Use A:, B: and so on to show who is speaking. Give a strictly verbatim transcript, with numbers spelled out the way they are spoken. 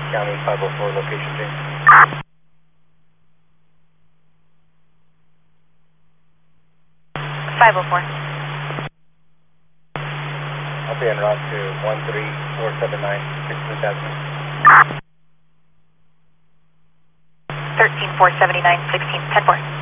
A: County five oh four location change.
B: five oh four.
A: I'll be en route to one three four seven nine sixteenth Avenue.
B: thirteen four seventy-nine sixteenth, ten four.